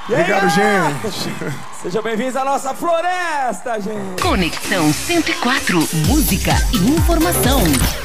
Obrigado, gente. Sejam bem-vindos à nossa floresta, gente. Conexão 104, música e informação.